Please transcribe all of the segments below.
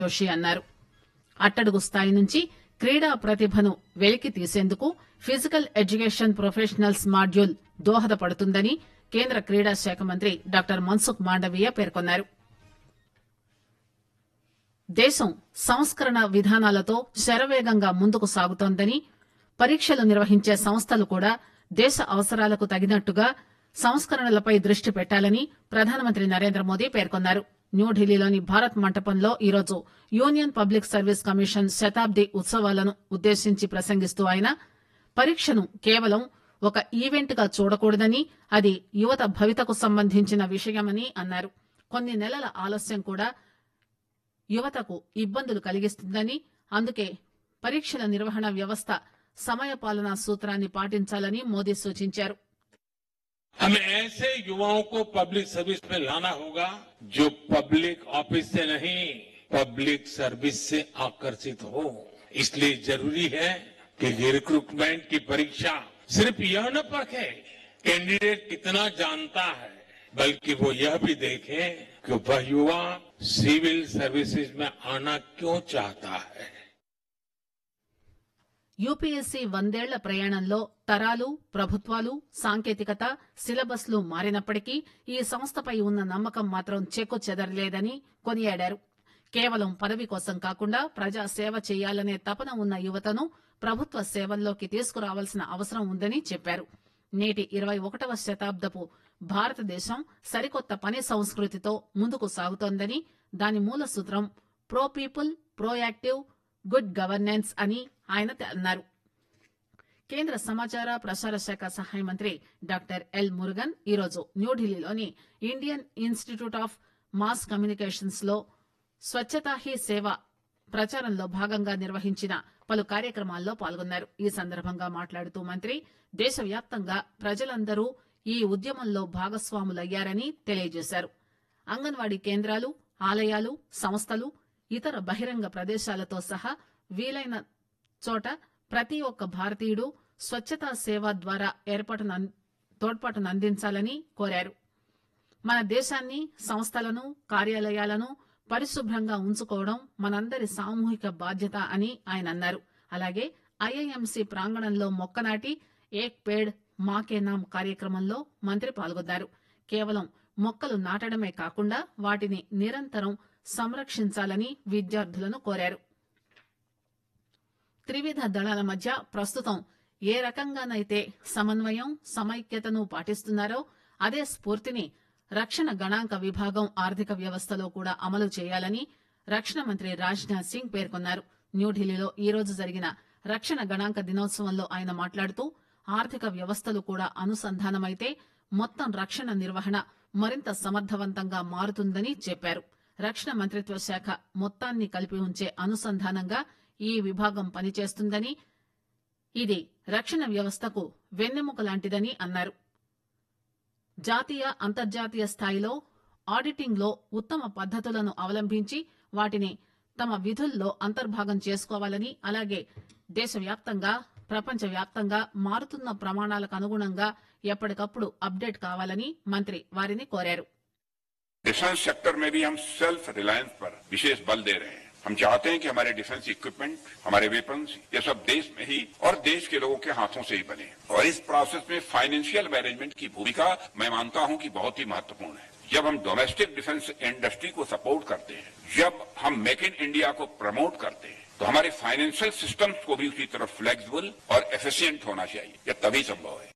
జోషి అన్నారు. అట్టడుగు స్థాయి నుంచి క్రీడా ప్రతిభను వెలికి తీసేందుకు ఫిజికల్ ఎడ్యుకేషన్ ప్రొఫెషనల్స్ మాడ్యూల్ దోహదపడుతుందని కేంద్ర క్రీడా శాఖ మంత్రి డాక్టర్ మన్సుఖ్ మాండవీయ పేర్కొన్నారు. దేశం సంస్కరణ విధానాలతో శరవేగంగా ముందుకు సాగుతోందని, పరీక్షలు నిర్వహించే సంస్థలు కూడా దేశ అవసరాలకు తగినట్టుగా సంస్కరణలపై దృష్టి పెట్టాలని ప్రధానమంత్రి నరేంద్ర మోదీ పేర్కొన్నారు. న్యూఢిల్లీలోని భారత్ మంటపంలో ఈరోజు యూనియన్ పబ్లిక్ సర్వీస్ కమిషన్ శతాబ్ది ఉత్సవాలను ఉద్దేశించి ప్రసంగిస్తూ ఆయన పరీక్షను కేవలం ఒక ఈవెంట్ గా చూడకూడదని, అది యువత భవితకు సంబంధించిన విషయమని అన్నారు. కొన్ని నెలల ఆలస్యం కూడా యువతకు ఇబ్బందులు కలిగిస్తుందని, అందుకే పరీక్షల నిర్వహణ వ్యవస్థ సమయపాలనా సూత్రాన్ని పాటించాలని మోదీ సూచించారు. हमें ऐसे युवाओं को पब्लिक सर्विस में लाना होगा जो पब्लिक ऑफिस से नहीं, पब्लिक सर्विस से आकर्षित हो. इसलिए जरूरी है कि ये रिक्रूटमेंट की परीक्षा सिर्फ यह न परखे कैंडिडेट कितना जानता है, बल्कि वो यह भी देखे कि वह युवा सिविल सर्विसेज में आना क्यों चाहता है. యూపీఎస్సీ 100 ప్రయాణంలో తరాలు, ప్రభుత్వాలు, సాంకేతికత, సిలబస్లు మారినప్పటికీ ఈ సంస్థపై ఉన్న నమ్మకం మాత్రం చెక్కు చెదరలేదని కొనియాడారు. కేవలం పదవి కోసం కాకుండా ప్రజా సేవ చేయాలనే తపన ఉన్న యువతను ప్రభుత్వ సేవల్లోకి తీసుకురావాల్సిన అవసరం ఉందని చెప్పారు. నేటి 21వ శతాబ్దపు భారతదేశం సరికొత్త పని సంస్కృతితో ముందుకు సాగుతోందని, దాని మూల సూత్రం pro people, proactive, good governance అని ఆయన అన్నారు. కేంద్ర సమాచార ప్రసార శాఖ సహాయ మంత్రి డాక్టర్ ఎల్ మురుగన్ ఈరోజు న్యూఢిల్లీలోని Indian institute of mass communications లో స్వచ్ఛతా హీ సేవ ప్రచారంలో భాగంగా నిర్వహించిన పలు కార్యక్రమాల్లో పాల్గొన్నారు. ఈ సందర్భంగా మాట్లాడుతూ మంత్రి దేశవ్యాప్తంగా ప్రజలందరూ ఈ ఉద్యమంలో భాగస్వాములయ్యారని తెలియజేశారు. అంగన్వాడీ కేంద్రాలు, ఆలయాలు, సంస్థలు, ఇతర బహిరంగ ప్రదేశాలతో సహా వీలైన చోట ప్రతి ఒక్క భారతీయుడు స్వచ్ఛతా సేవ ద్వారా తోడ్పాటును అందించాలని కోరారు. మన దేశాన్ని, సంస్థలను, కార్యాలయాలను పరిశుభ్రంగా ఉంచుకోవడం మనందరి సామూహిక బాధ్యత అని ఆయన అన్నారు. అలాగే ఐఐఎంసీ ప్రాంగణంలో మొక్కనాటి ఏక్ పేడ్ మాకే నామ్ కార్యక్రమంలో మంత్రి పాల్గొన్నారు. కేవలం మొక్కలు నాటడమే కాకుండా వాటిని నిరంతరం సంరక్షించాలని విద్యార్థులను కోరారు. త్రివిధ దళాల మధ్య ప్రస్తుతం ఏ రకంగానైతే సమన్వయం, సమైక్యతను పాటిస్తున్నారో అదే స్ఫూర్తిని రక్షణ గణాంక విభాగం ఆర్థిక వ్యవస్థలో కూడా అమలు చేయాలని రక్షణ మంత్రి రాజ్నాథ్ సింగ్ పేర్కొన్నారు. న్యూఢిల్లీలో ఈ రోజు జరిగిన రక్షణ గణాంక దినోత్సవంలో ఆయన మాట్లాడుతూ ఆర్థిక వ్యవస్థలు కూడా అనుసంధానమైతే మొత్తం రక్షణ నిర్వహణ మరింత సమర్థవంతంగా మారుతుందని చెప్పారు. రక్షణ మంత్రిత్వ శాఖ మొత్తాన్ని కలిపి ఉంచే అనుసంధానంగా ఈ విభాగం పనిచేస్తుందని, ఇది రక్షణ వ్యవస్థకు వెన్నెముక లాంటిదని అన్నారు. జాతీయ, అంతర్జాతీయ స్థాయిలో ఆడిటింగ్ లో ఉత్తమ పద్దతులను అవలంబించి వాటిని తమ విధుల్లో అంతర్భాగం చేసుకోవాలని, అలాగే దేశవ్యాప్తంగా, ప్రపంచవ్యాప్తంగా మారుతున్న ప్రమాణాలకు అనుగుణంగా ఎప్పటికప్పుడు అప్డేట్ కావాలని మంత్రి వారిని కోరారు. डिफेंस सेक्टर में भी हम सेल्फ रिलायंस पर विशेष बल दे रहे हैं. हम चाहते हैं कि हमारे डिफेंस इक्विपमेंट, हमारे वेपन्स, ये सब देश में ही और देश के लोगों के हाथों से ही बने. और इस प्रोसेस में फाइनेंशियल मैनेजमेंट की भूमिका मैं मानता हूं कि बहुत ही महत्वपूर्ण है. जब हम डोमेस्टिक डिफेंस इंडस्ट्री को सपोर्ट करते हैं, जब हम मेक इन इंडिया को प्रमोट करते हैं, तो हमारे फाइनेंशियल सिस्टम्स को भी उसी तरह फ्लेक्सिबल और एफिशिएंट होना चाहिए. यह तभी संभव है.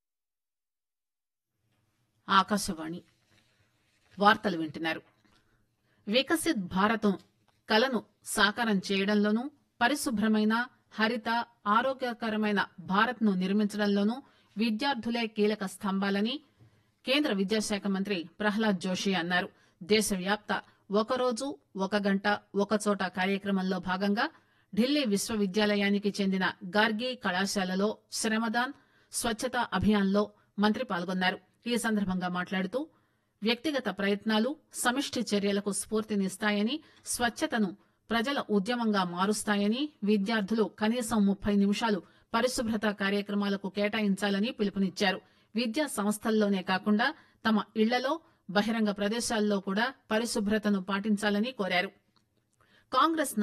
ఆకాశవాణి వార్తలు వింటున్నారు. వికసిత్ భారత్ కలను సాకారం చేయడంలోనూ, పరిశుభ్రమైన, హరిత, ఆరోగ్యకరమైన భారత్ ను నిర్మించడంలోనూ విద్యార్థులే కీలక స్తంభాలని కేంద్ర విద్యాశాఖ మంత్రి ప్రహ్లాద్ జోషి అన్నారు. దేశవ్యాప్త ఒకరోజు ఒక గంట ఒకచోట కార్యక్రమంలో భాగంగా ఢిల్లీ విశ్వవిద్యాలయానికి చెందిన గార్గి కళాశాలలో శ్రమదాన్ స్వచ్ఛతా అభియాన్లో మంత్రి పాల్గొన్నారు. ఈ సందర్భంగా మాట్లాడుతూ వ్యక్తిగత ప్రయత్నాలు సమిష్టి చర్యలకు స్ఫూర్తినిస్తాయని, స్వచ్ఛతను ప్రజల ఉద్యమంగా మారుస్తాయని, విద్యార్థులు కనీసం 30 నిమిషాలు పరిశుభ్రత కార్యక్రమాలకు కేటాయించాలని పిలుపునిచ్చారు. విద్యా సంస్థల్లోనే కాకుండా తమ ఇళ్లలో, బహిరంగ ప్రదేశాల్లో కూడా పరిశుభ్రతను పాటించాలని కోరారు. కాంగ్రెస్